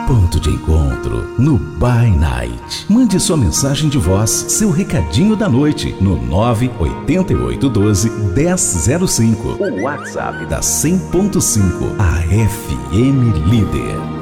ponto de encontro no By Night. Mande sua mensagem de voz, seu recadinho da noite no 98812-1005. O WhatsApp da 100.5, a FM Líder.